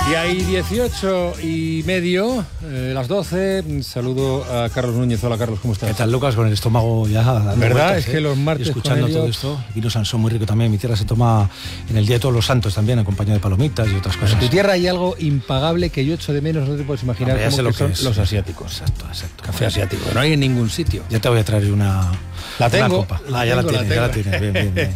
Y hay 18:30, las 12. Saludo a Carlos Núñez. Hola, Carlos, ¿cómo estás? ¿Qué tal, Lucas? Con el estómago ya dando ¿Verdad? vueltas, Es que los martes y escuchando con todo Elliot... esto. Vino Sansón muy rico también. Mi tierra se toma en el Día de Todos los Santos también, acompañado de palomitas y otras cosas. En tu tierra hay algo impagable que yo echo de menos, no te puedes imaginar. Hombre, cómo lo que son es. Los asiáticos. Exacto. Café asiático, no hay en ningún sitio. Ya te voy a traer una... La tengo. Una copa. Ya la tienes. Bien.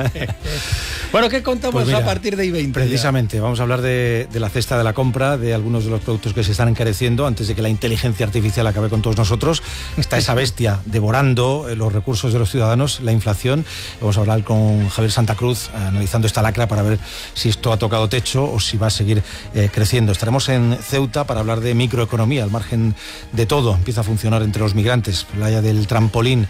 Bueno, ¿qué contamos Pues mira, a partir de I-20? Precisamente, vamos a hablar de la cesta de la compra, de algunos de los productos que se están encareciendo antes de que la inteligencia artificial acabe con todos nosotros. Está esa bestia devorando los recursos de los ciudadanos, la inflación. Vamos a hablar con Javier Santa Cruz, analizando esta lacra para ver si esto ha tocado techo o si va a seguir creciendo. Estaremos en Ceuta para hablar de microeconomía, al margen de todo. Empieza a funcionar entre los migrantes, playa del trampolín,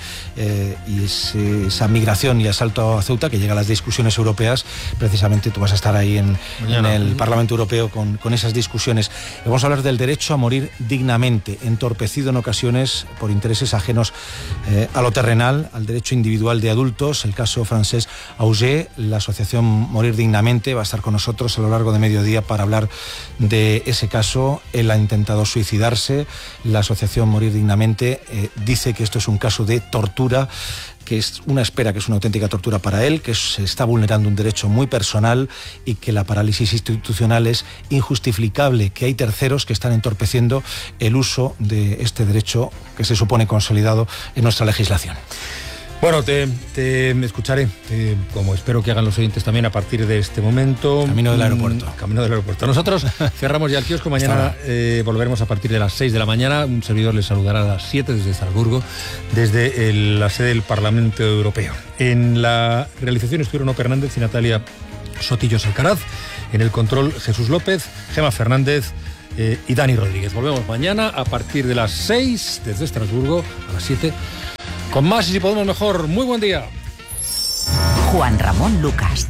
y esa migración y asalto a Ceuta que llega a las discusiones europeas. Precisamente tú vas a estar ahí en el Parlamento Europeo con esas discusiones. Vamos a hablar del derecho a morir dignamente, entorpecido en ocasiones por intereses ajenos a lo terrenal, al derecho individual de adultos. El caso Francesc Auger, la asociación Morir Dignamente, va a estar con nosotros a lo largo de mediodía para hablar de ese caso. Él ha intentado suicidarse. La asociación Morir Dignamente dice que esto es un caso de tortura, que es una espera, que es una auténtica tortura para él, que se está vulnerando un derecho muy personal y que la parálisis institucional es injustificable, que hay terceros que están entorpeciendo el uso de este derecho que se supone consolidado en nuestra legislación. Bueno, te escucharé, como espero que hagan los oyentes también a partir de este momento. Camino del aeropuerto. Camino del aeropuerto. Nosotros cerramos ya el kiosco. Mañana volveremos a partir de las 6 de la mañana. Un servidor les saludará a las 7 desde Estrasburgo, desde la sede del Parlamento Europeo. En la realización estuvieron Ope Hernández y Natalia Sotillos Alcaraz. En el control, Jesús López, Gema Fernández y Dani Rodríguez. Volvemos mañana a partir de las 6 desde Estrasburgo, a las 7. Con más y si podemos mejor. Muy buen día. Juan Ramón Lucas.